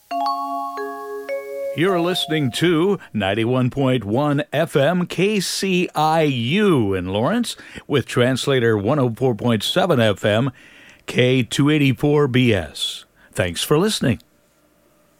You're listening to 91.1 FM KCIU in Lawrence with translator 104.7 FM K284BS. Thanks for listening.